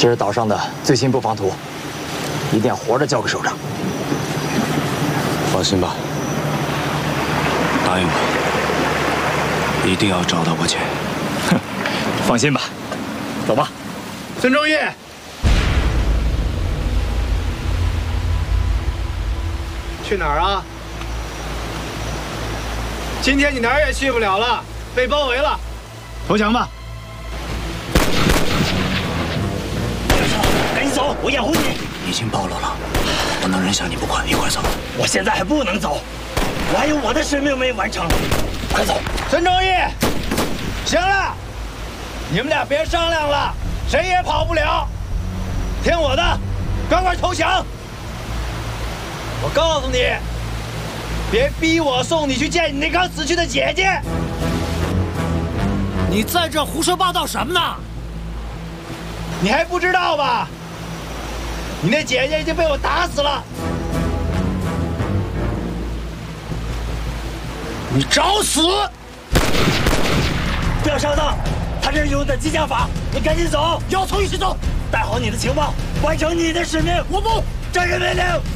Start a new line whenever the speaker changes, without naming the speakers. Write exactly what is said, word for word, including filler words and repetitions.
这是岛上的最新布防图，一定要活着交给首长。
放心吧，答应我，一定要找到我姐。
哼，放心吧，走吧。
孙忠义，去哪儿啊？今天你哪儿也去不了了，被包围了，投降吧。
赶紧走，我掩护你。
已经暴露了，不能扔下你不管，你快走！
我现在还不能走，我还有我的使命没完成，快走！
孙忠义，行了，你们俩别商量了，谁也跑不了，听我的，赶快投降！我告诉你，别逼我送你去见你那刚死去的姐姐。
你在这胡说八道什么呢？
你还不知道吧？你那姐姐已经被我打死了。
你找死！
不要上当，他这是用的激将法，你赶紧走，
要走一起走，
带好你的情报，完成你的使命。
我不，
这是命令。